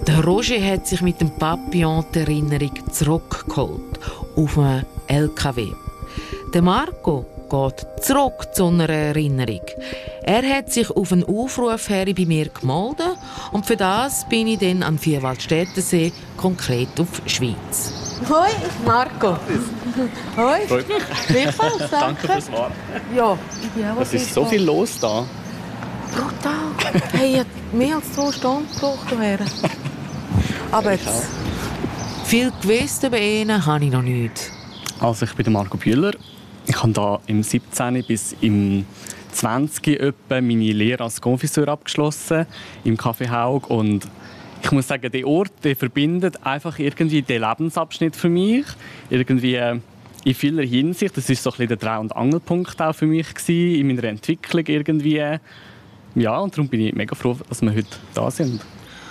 Der Roger hat sich mit dem Papillon die Erinnerung zurückgeholt auf einen LKW. Der Marco geht zurück zu einer Erinnerung. Er hat sich auf einen Aufruf her bei mir gemeldet und für das bin ich dann an Vierwaldstättersee, konkret auf Schweiz. Hoi, Marco. Hoi. Freut mich. Gleichfalls, Danke fürs Warten. Ja, ich bin auch Es ist so viel los da. Brutal. Hey, ich habe mehr als 2 Stunden gebraucht hierher. Aber jetzt, viel gewusst über ihn habe ich noch nicht. Also ich bin der Marco Bühler. Ich habe da im 17. bis im 20. etwa meine Lehre als Confiseur abgeschlossen im Café Haug. Und ich muss sagen, der Ort, der verbindet einfach irgendwie den Lebensabschnitt für mich. Irgendwie in vieler Hinsicht. Das ist so ein bisschen der Dreh- und Angelpunkt auch für mich gewesen, in meiner Entwicklung irgendwie. Ja, und darum bin ich mega froh, dass wir heute da sind.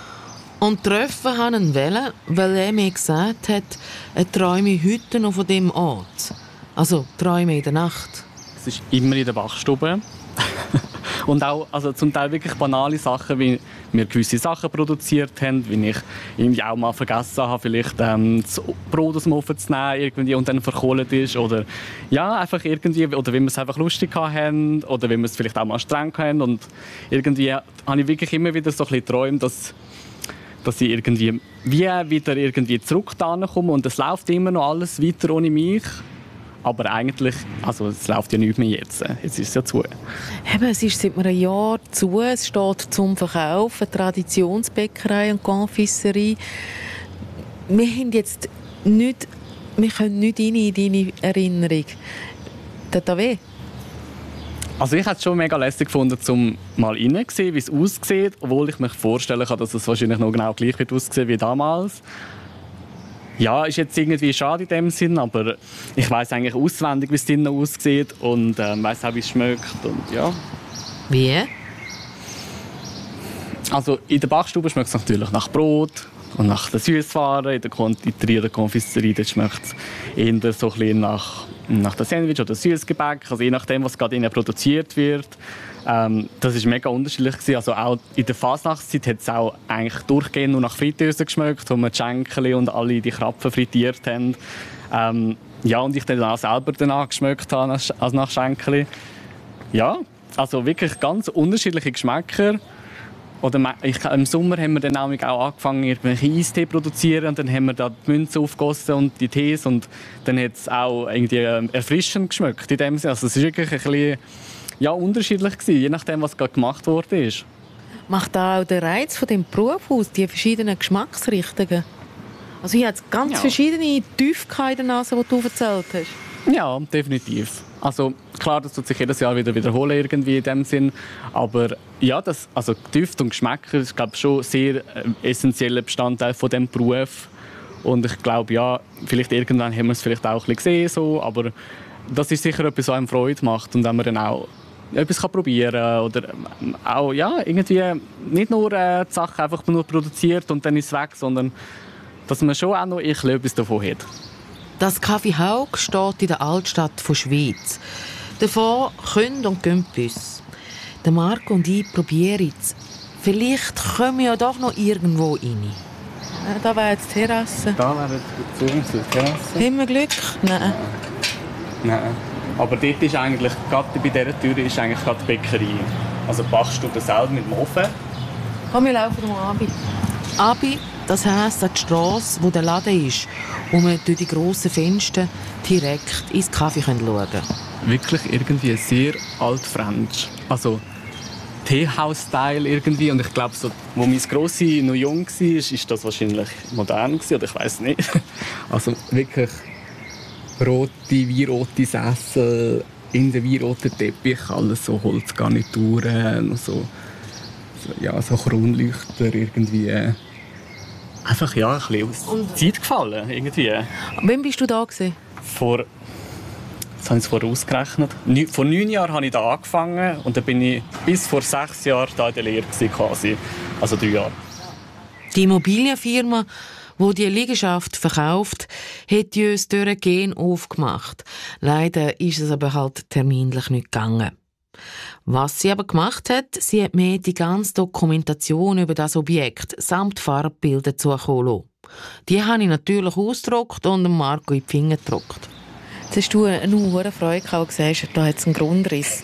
Und treffen habe ihn wollen, weil er mir gesagt hat, er träume heute noch von diesem Ort. Also träume in der Nacht. Es ist immer in der Wachstube. Und auch also zum Teil wirklich banale Sachen, wie wir gewisse Sachen produziert haben, wie ich irgendwie auch mal vergessen habe, vielleicht das Brot aus dem Ofen zu nehmen irgendwie, und dann verkohlt ist. Oder ja, einfach irgendwie, oder wie wir es einfach lustig haben, oder wie wir es vielleicht auch mal streng haben. Und irgendwie habe ich wirklich immer wieder so ein bisschen geträumt, dass ich irgendwie wieder irgendwie zurück da komme, und es läuft immer noch alles weiter ohne mich. Aber eigentlich, also es läuft ja nicht mehr jetzt. Jetzt ist es ja zu. Eben, es ist seit einem Jahr zu. Es steht zum Verkauf eine Traditionsbäckerei und Confiserie. Wir haben jetzt nicht, wir können nicht rein in deine Erinnerung. Tut das weh? Also ich hätte es schon mega lässig gefunden, um mal reinzusehen, wie es aussieht, obwohl ich mir vorstellen kann, dass es wahrscheinlich noch genau gleich wird aussehen wie damals. Ja, ist jetzt irgendwie schade in dem Sinn, aber ich weiß eigentlich auswendig, wie es drinnen aussieht und weiß auch, wie es schmeckt und ja. Wie? Also in der Backstube schmeckt es natürlich nach Brot und nach der Süßware. In der Konditorei oder Konfiserie schmeckt es eher so ein bisschen nach dem Sandwich oder Süßgebäck, also je nachdem, was gerade innen produziert wird. Das ist mega unterschiedlich gewesen. Also auch in der Fasnachtszeit hat es auch eigentlich durchgehend nur nach Fritteuse geschmeckt, wo wir die Schenkel und alle die Krapfen frittiert haben. Ja, und ich dann auch selber danach geschmeckt habe als nach Schenkel. Ja, also wirklich ganz unterschiedliche Geschmäcker. Oder im Sommer haben wir dann auch angefangen, irgendwelche Eistee zu produzieren. Und dann haben wir da die Münze aufgegossen und die Tees. Und dann hat es auch irgendwie erfrischend geschmeckt. In dem Sinne. Also es war wirklich ein bisschen unterschiedlich gewesen, je nachdem, was gerade gemacht worden ist. Macht da auch der Reiz von dem Beruf aus, die verschiedenen Geschmacksrichtungen? Also hier hat es ganz verschiedene Tiefe in der Nase, die du erzählt hast. Ja, definitiv. Also klar, das tut sich jedes Jahr wieder wiederholen irgendwie in dem Sinn. Aber ja, also Düfte und Geschmäcker ist, glaube ich, schon sehr essentieller Bestandteil von dem Beruf. Und ich glaube, ja, vielleicht irgendwann haben wir es vielleicht auch ein bisschen gesehen, so, aber das ist sicher etwas, was einem Freude macht und wenn man dann auch etwas probieren kann oder auch irgendwie nicht nur die Sachen einfach nur produziert und dann ist es weg, sondern dass man schon auch noch etwas davon hat. Das Café Haug steht in der Altstadt von Schweiz. Davon können und gehen Bus. Der Marco und ich probieren es. Vielleicht kommen wir ja doch noch irgendwo rein. Da wäre jetzt die Terrasse. Da wäre die Terrasse. Haben wir Glück? Nein. Nein. Aber dort ist eigentlich, gerade bei dieser Tür, ist eigentlich gerade die Bäckerei. Also die Backstube selber mit dem Ofen. Komm, wir laufen mal Abi. Abi, das heisst an die Strasse, wo der Laden ist, wo wir durch die grossen Fenster direkt ins Kaffee schauen können. Wirklich irgendwie sehr altfranzösisch. Also Teehaus-Style irgendwie. Und ich glaube, so, wo mein Grossi noch jung war, ist das wahrscheinlich modern gewesen, oder ich weiß nicht. Also wirklich weinrote Sessel, in den weinroten Teppich, alles so Holzgarnituren, so Kronleuchter irgendwie. Einfach ein bisschen aus der Zeit gefallen irgendwie. Wann bist du da gewesen? Jetzt habe ich es vorher ausgerechnet. Vor 9 Jahren habe ich da angefangen und dann bin ich bis vor 6 Jahren da in der Lehre quasi. Also 3 Jahre. Die Immobilienfirma, die Liegenschaft verkauft, hat uns durch Gen aufgemacht. Leider ist es aber halt terminlich nicht gegangen. Was sie aber gemacht hat, sie hat mir die ganze Dokumentation über das Objekt samt Farbbilder zukommen lassen. Die habe ich natürlich ausgedruckt und Marco in die Finger gedruckt. Jetzt hast du eine hohe Freude gehabt, gesagt, da hat es einen Grundriss.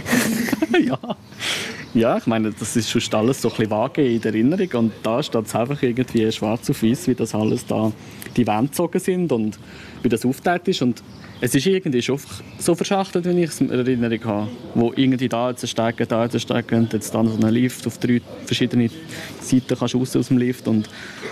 Ja, ich meine, das ist schon alles so ein bisschen vage in der Erinnerung und da steht es einfach irgendwie schwarz auf weiß, wie das alles da die Wände gezogen sind und wie das aufgeteilt ist. Und es ist irgendwie schon so verschachtelt, wenn ich es in Erinnerung habe. Wo irgendwie da jetzt steigen, da jetzt steigen und jetzt dann so einen Lift auf 3 verschiedene Seiten kannst du raus aus dem Lift und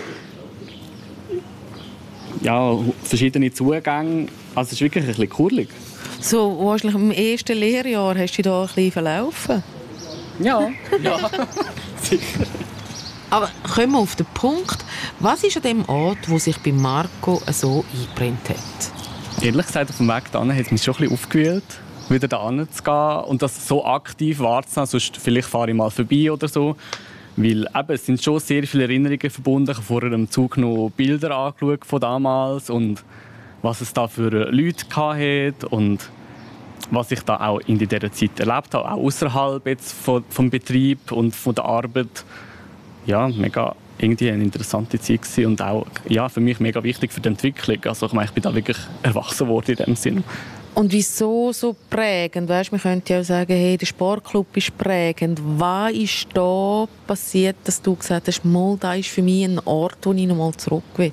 ja, verschiedene Zugänge. Also es ist wirklich ein bisschen kurlig. So, wahrscheinlich im ersten Lehrjahr hast du da ein bisschen verlaufen. Ja, sicher. Aber kommen wir auf den Punkt. Was ist an dem Ort, wo sich bei Marco so eingebrannt hat? Ehrlich gesagt, auf dem Weg dahin hat es mich schon ein bisschen aufgewühlt, wieder da zu gehen und das so aktiv wahrzunehmen. Sonst vielleicht fahre ich mal vorbei oder so. Weil eben, es sind schon sehr viele Erinnerungen verbunden. Ich habe vorher im Zug noch Bilder angeschaut von damals und was es da für Leute hatte und was ich da auch in dieser Zeit erlebt habe, auch außerhalb jetzt vom Betrieb und von der Arbeit. Ja, mega irgendwie eine interessante Zeit gewesen und auch ja, für mich mega wichtig für die Entwicklung. Also ich meine, ich bin da wirklich erwachsen worden in dem Sinn. Und wieso so prägend? Weißt, man könnte ja auch sagen, hey, der Sportclub ist prägend. Was ist da passiert, dass du gesagt hast, mal, da ist für mich ein Ort, wo ich noch mal zurück will?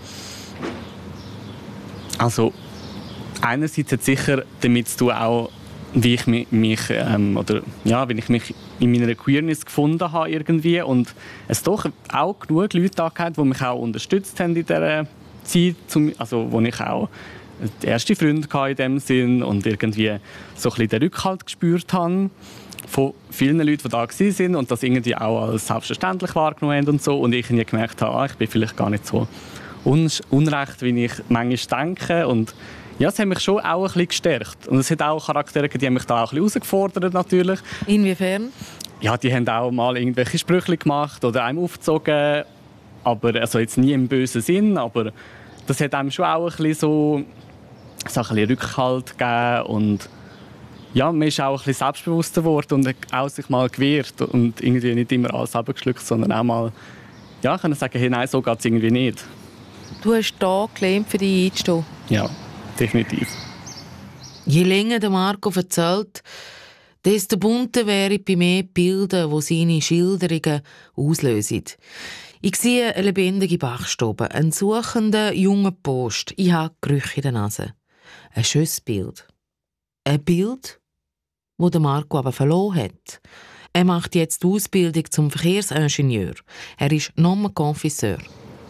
Also einerseits hat sicher damit zu tun, auch, wie ich mich wie ich mich in meiner Queerness gefunden habe irgendwie und es doch auch genug Leute da gehabt, die mich auch unterstützt haben in dieser Zeit, also wo ich auch die erste Freundin hatte in dem Sinn und irgendwie so ein bisschen den Rückhalt gespürt habe von vielen Leuten, die da waren und das irgendwie auch als selbstverständlich wahrgenommen haben und so und ich irgendwie gemerkt habe, ich bin vielleicht gar nicht so unrecht, wie ich manchmal denke und ja, es hat mich schon auch ein bisschen gestärkt. Und es hat auch Charaktere, die haben mich da auch ein bisschen herausgefordert natürlich. Inwiefern? Ja, die haben auch mal irgendwelche Sprüche gemacht oder einem aufgezogen. Aber, also jetzt nie im bösen Sinn, aber das hat einem schon auch ein bisschen so ein bisschen Rückhalt gegeben. Und ja, man ist auch ein bisschen selbstbewusster geworden und hat auch sich mal gewehrt. Und irgendwie nicht immer alles abgeschluckt, sondern auch mal können sagen, hey, nein, so geht es irgendwie nicht. Du hast da gelernt, für dich einzustehen? Ja. Definitiv. Je länger der Marco erzählt, desto bunter wären bei mir die Bilder, die seine Schilderungen auslösen. Ich sehe eine lebendige Bachstube, einen suchenden jungen Post. Ich habe Gerüche in der Nase. Ein schönes Bild. Ein Bild, das der Marco aber verloren hat. Er macht jetzt die Ausbildung zum Verkehrsingenieur. Er ist nochmal Confiseur.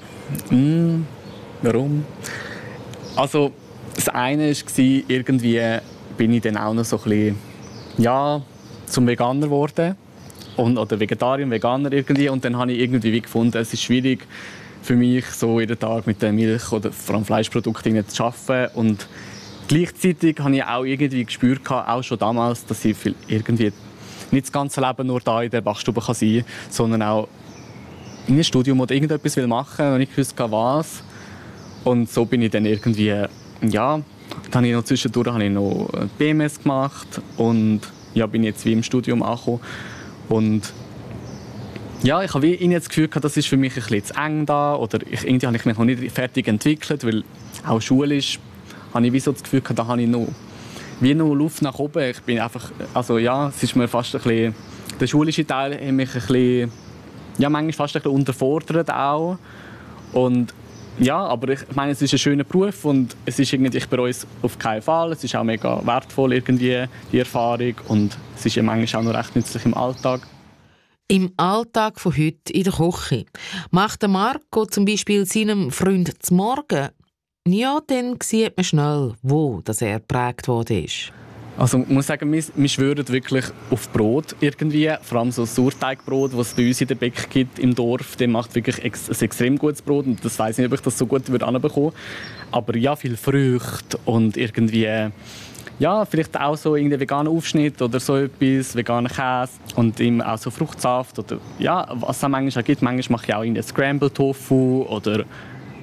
Warum? Also, das eine war, irgendwie bin ich dann auch noch so ein bisschen, zum Veganer geworden. Oder Vegetarier, Veganer irgendwie. Und dann habe ich irgendwie gefunden, es ist schwierig für mich, so jeden Tag mit der Milch oder vor allem Fleischprodukten zu arbeiten. Und gleichzeitig habe ich auch irgendwie gespürt, auch schon damals, dass ich irgendwie nicht das ganze Leben nur da in der Bachstube sein kann, sondern auch in einem Studium oder irgendetwas machen will, und ich wusste was. Und so bin ich dann irgendwie dann habe ich noch zwischendurch noch BMS gemacht und bin jetzt wie im Studium angekommen. Und ja, ich habe wie das Gefühl gehabt, das ist für mich ein bisschen zu eng da oder irgendwie habe ich mich noch nicht fertig entwickelt, weil auch schulisch habe ich wie so das Gefühl gehabt, da habe ich noch Luft nach oben. Ich bin einfach, es ist mir fast ein bisschen, der schulische Teil hat mich ein bisschen, manchmal fast ein bisschen unterfordert auch. Und ja, aber ich meine, es ist ein schöner Beruf und es ist irgendwie, ich bereue es auf keinen Fall. Es ist auch mega wertvoll, irgendwie, die Erfahrung. Und es ist ja manchmal auch noch recht nützlich im Alltag. Im Alltag von heute in der Küche macht der Marco zum Beispiel seinem Freund zum Morgen. Ja, dann sieht man schnell, wo dass er geprägt worden ist. Also ich muss sagen, wir schwören wirklich auf Brot irgendwie. Vor allem so Sauerteigbrot, das es bei uns in der Bäck gibt im Dorf. Der macht wirklich ein extrem gutes Brot. Und das weiss ich nicht, ob ich das so gut anbekommen würde. Aber ja, viel Früchte und irgendwie vielleicht auch so irgendwie veganer Aufschnitt oder so etwas, veganer Käse und eben auch so Fruchtsaft oder was es manchmal auch gibt. Manchmal mache ich auch Scramble Tofu oder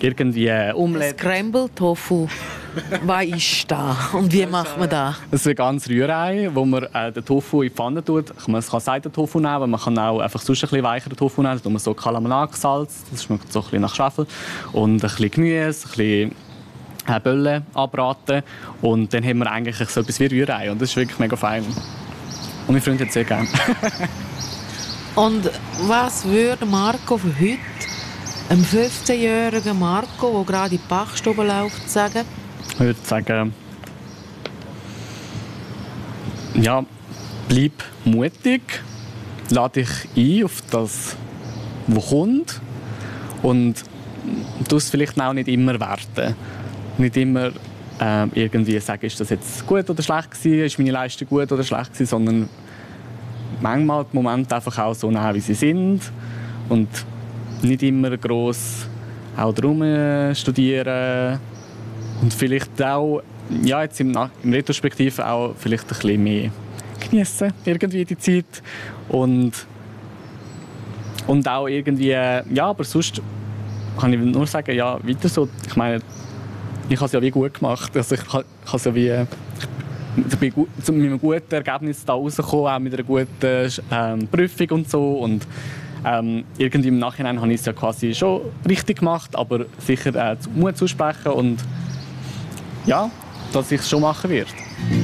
irgendwie Omelette. Scrambled Tofu. Was ist das und wie macht man das? Das ist ein ganzes Rührei, wo man den Tofu in die Pfanne tut. Man kann Seitentofu nehmen, aber man kann auch einfach sonst ein bisschen weicheren Tofu nehmen. Da tut man so Kalamanag-Salz, das schmeckt so ein bisschen nach Schwefel. Und ein bisschen Gemüse, ein bisschen Böllen anbraten. Und dann haben wir eigentlich so etwas wie Rührei. Und das ist wirklich mega fein. Und meine Freunde hat es sehr gerne. Und was würde Marco für heute, einem 15-jährigen Marco, der gerade in die Bachstube läuft, sagen? Ich würde sagen, ja, bleib mutig, lade dich ein auf das, was kommt und du es vielleicht auch nicht immer werten. Nicht immer irgendwie sagen, ist das jetzt gut oder schlecht gewesen, ist meine Leistung gut oder schlecht gewesen, sondern manchmal die Momente einfach auch so nehmen, wie sie sind und nicht immer gross auch drum studieren und vielleicht auch ja, jetzt im Retrospektiv auch vielleicht ein bisschen mehr genießen irgendwie die Zeit und auch irgendwie ja, aber sonst kann ich nur sagen, ja, weiter so. Ich meine, ich habe es ja wie gut gemacht, also ich habe es ja wie ich bin mit einem guten Ergebnis da rausgekommen, auch mit einer guten Prüfung und so. Und irgendwie im Nachhinein habe ich es ja quasi schon richtig gemacht, aber sicher Mut zusprechen und ja, dass ich es schon machen werde.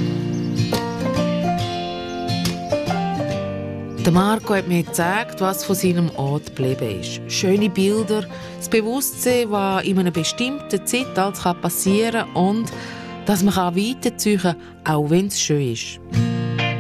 Der Marco hat mir gezeigt, was von seinem Ort geblieben ist. Schöne Bilder, das Bewusstsein, was in einer bestimmten Zeit passieren kann und dass man weiterziehen kann, auch wenn es schön ist.